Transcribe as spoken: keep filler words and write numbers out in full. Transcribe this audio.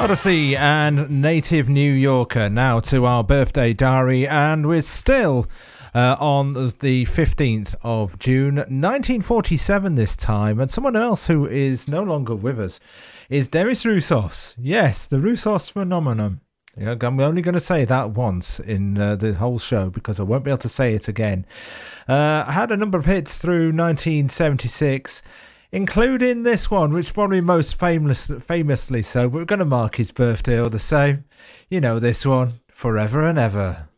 Odyssey and Native New Yorker now to our birthday diary, and we're still uh, on the fifteenth of June nineteen forty-seven this time, and someone else who is no longer with us is Demis Roussos. Yes, the Roussos phenomenon. Yeah, I'm only going to say that once in uh, the whole show because I won't be able to say it again. Uh, I had a number of hits through nineteen seventy-six, including this one, which probably most famous, famously so. We're going to mark his birthday all the same. You know this one, Forever and Ever.